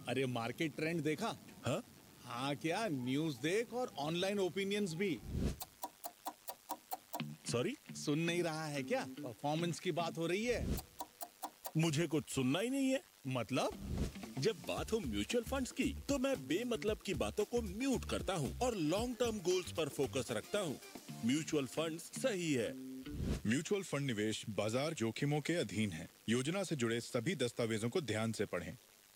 अरे market trend देखा? हाँ? हाँ क्या, न्यूज़ देख और ऑनलाइन ओपिनियंस भी। सॉरी, सुन नहीं रहा है क्या? परफॉर्मेंस की बात हो रही है। मुझे कुछ सुनना ही नहीं है। मतलब? जब बात हो म्यूचुअल फंड्स की, तो मैं बेमतलब की बातों को म्यूट करता हूँ और लॉन्ग टर्म गोल्स पर फोकस रखता हूँ। म्यूचुअल फंड्स सही है। म्यूचुअल फंड निवेश बाजार जोखिमों के अधीन है। योजना से जुड़े सभी दस्तावेजों को ध्यान से पढ़ें।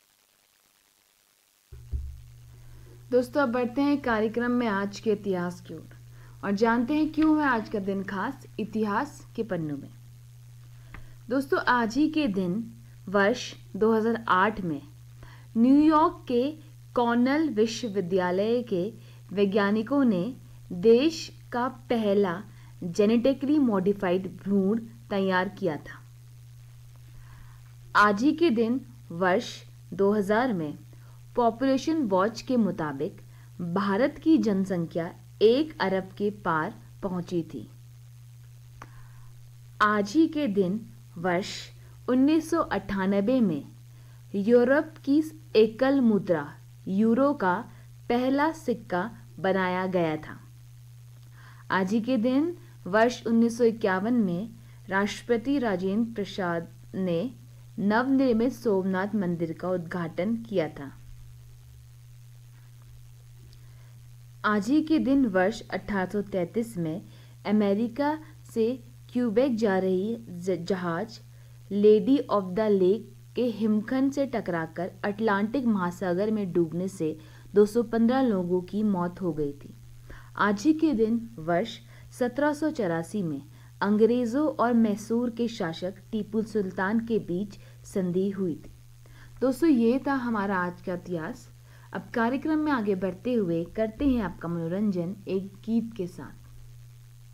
दोस्तों, अब बढ़ते हैं कार्यक्रम में आज के इतिहास की ओर और जानते हैं क्यों है आज का दिन खास इतिहास के पन्नों में। दोस्तों, आज ही के दिन वर्ष 2008 में न्यूयॉर्क के कॉर्नेल विश्वविद्यालय के वैज्ञानिकों ने देश का पहला जेनेटिकली मॉडिफाइड भ्रूण तैयार किया था। आज ही के दिन वर्ष 2000 में पॉपुलेशन वॉच के मुताबिक भारत की जनसंख्या 1 अरब के पार पहुंची थी। आज ही के दिन वर्ष 1998 में यूरोप की एकल मुद्रा यूरो का पहला सिक्का बनाया गया था। आज ही के दिन वर्ष 1951 में राष्ट्रपति राजेंद्र प्रसाद ने नवनिर्मित सोमनाथ मंदिर का उद्घाटन किया था। आज ही के दिन वर्ष 1833 में अमेरिका से क्यूबेक जा रही जहाज लेडी ऑफ द लेक के हिमखंड से टकराकर अटलांटिक महासागर में डूबने से 215 लोगों की मौत हो गई थी। आज ही के दिन वर्ष 1784 में अंग्रेजों और मैसूर के शासक टीपू सुल्तान के बीच संधि हुई थी। दोस्तों, ये था हमारा आज का इतिहास। अब कार्यक्रम में आगे बढ़ते हुए करते हैं आपका मनोरंजन एक गीत के साथ।